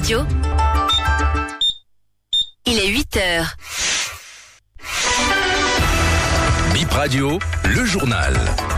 Radio. Il est 8h. Bip Radio, le journal.